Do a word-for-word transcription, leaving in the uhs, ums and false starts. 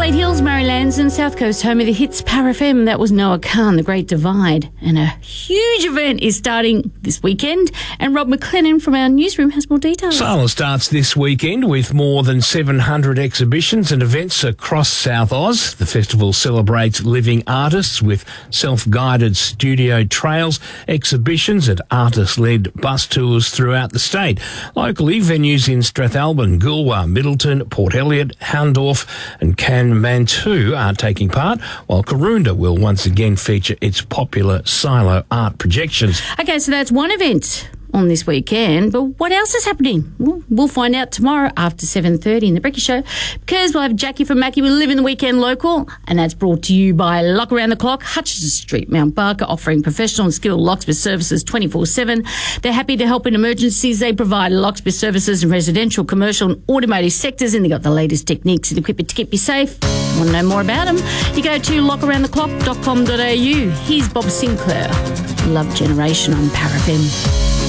Adelaide Hills, Marylands and South Coast, home of the hits Power F M. That was Noah Khan, The Great Divide. And a huge event is starting this weekend. And Rob McLennan from our newsroom has more details. Sala starts this weekend with more than seven hundred exhibitions and events across South Oz. The festival celebrates living artists with self-guided studio trails, exhibitions and artist-led bus tours throughout the state. Locally, venues in Strathalbyn, Goolwa, Middleton, Port Elliot, Houndorf and Kanmantoo are taking part, while Karoonda will once again feature its popular silo art projections. Okay, so that's one event on this weekend, but what else is happening? Well, we'll find out tomorrow after seven thirty in the Brecky Show, because we'll have Jackie from Mackie will live in the weekend local, and that's brought to you by Lock Around the Clock, Hutchison Street, Mount Barker, offering professional and skilled locksmith services twenty-four seven. They're happy to help in emergencies. They provide locksmith services in residential, commercial and automotive sectors, and they've got the latest techniques and equipment to keep you safe. Want to know more about them? You go to lock around the clock dot com dot a u. Here's Bob Sinclair, Love Generation on Power F M.